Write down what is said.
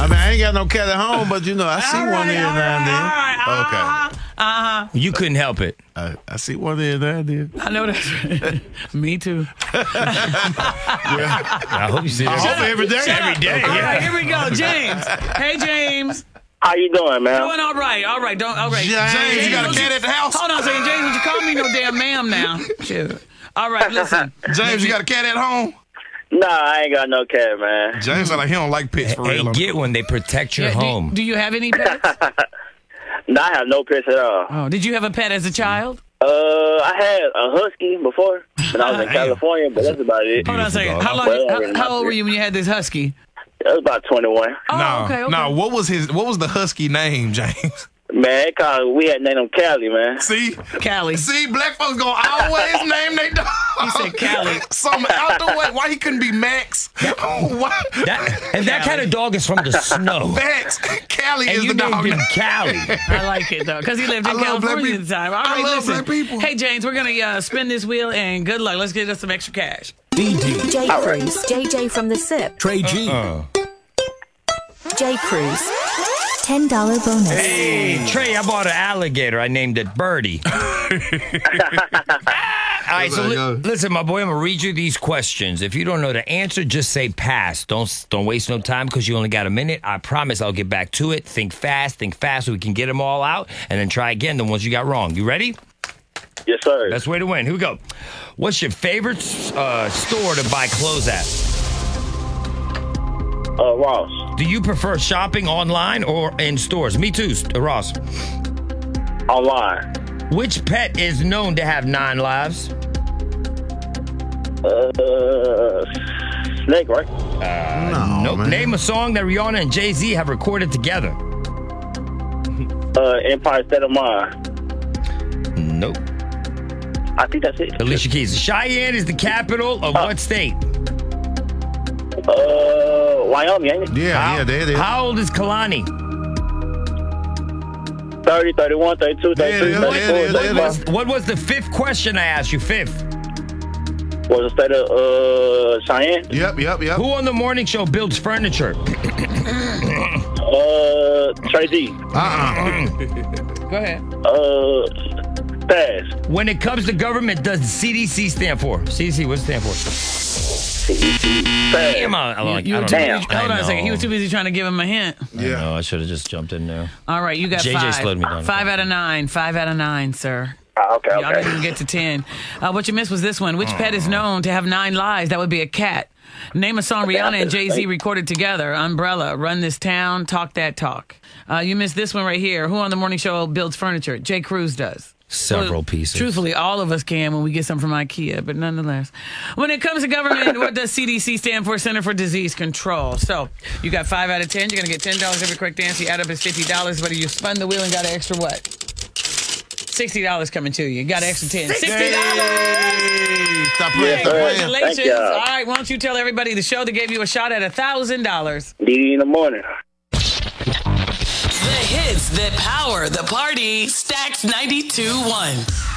I mean, I ain't got no cat at home, but you know, I see one there now and then. Okay. You couldn't help it. I see one there now and then. I know that's right. Me too. I hope you see I that hope every day. every day. All Yeah. right, here we go. James. Hey, James. How you doing, man? Doing all right. All right. All right. James, you got a don't cat at the house? Hold on a second. James, don't you call me no damn ma'am now. Shoot. All right, listen. James, you got a cat at home? Nah, I ain't got no cat, man. James said like he don't like pets for Hey, real. get one. They protect your home. Do you have any pets? Nah, I have no pets at all. Oh, did you have a pet as a child? I had a husky before when I was in California, but that's about it. Hold on a second. How old were you when you had this husky? I was about 21. Oh, okay. Now, what was the husky name, James? Man, we had named him Callie, man. See? Callie. See, black folks gonna always name their dog. He said Callie. Something out the way. Why he couldn't be Max? Why? That kind of dog is from the snow. Max. Callie And is you the dog. named him Callie. I like it, though, because he lived in I love black California at the people. time. All I right, love listen. black people. Hey, James, we're going to spin this wheel, and good luck. Let's get us some extra cash. J. Cruz, JJ from the SIP. Trey G. J. Cruz, $10 bonus. Hey, Trey, I bought an alligator. I named it Birdie. All right, so listen, my boy, I'm going to read you these questions. If you don't know the answer, just say pass. Don't waste no time because you only got a minute. I promise I'll get back to it. Think fast so we can get them all out, and then try again the ones you got wrong. You ready? Yes, sir. Best way to win. Here we go. What's your favorite store to buy clothes at? Ross. Do you prefer shopping online or in stores? Me too, Ross. Online. Which pet is known to have 9 lives? Snake, right? Nope. man. Name a song that Rihanna and Jay-Z have recorded together. Empire State of Mind. Nope. I think that's it. Alicia Keys. Cheyenne is the capital of what state? Wyoming, ain't it? Yeah, there it is. How old is Kalani? 30, 31, 32, 33, Yeah, 34, yeah, 35. What was the 5th question I asked you? 5th. Was the state of Cheyenne? Yep. Who on the morning show builds furniture? Trey D. Go ahead. Pass. When it comes to government, does CDC stand for? CDC, what does it stand for? Pass. Come on. I don't Damn. know. Hold on I a second. He know. was too busy trying to give him a hint. Yeah. No, I should have just jumped in there. All right, you got JJ 5. slowed me down. 5 out of 9. 5 out of 9, sir. Okay. Y'all didn't even get to 10. What you missed was this one. Which pet is known to have 9 lives? That would be a cat. Name a song Rihanna and Jay-Z recorded together. Umbrella, Run This Town, Talk That Talk. You missed this one right here. Who on the morning show builds furniture? Jay Cruz does. Several pieces. Truthfully, all of us can when we get some from IKEA, but nonetheless. When it comes to government, what does CDC stand for? Center for Disease Control. So you got 5 out of 10. You're going to get $10 every correct answer. You add up as $50, but you spun the wheel and got an extra what? $60 coming to you. You got an extra 10. $60! Hey, stop playing. Congratulations. Thank you. All right, why don't you tell everybody the show that gave you a shot at $1,000? DD in the morning. The hits that power the party. Stacks 92.1.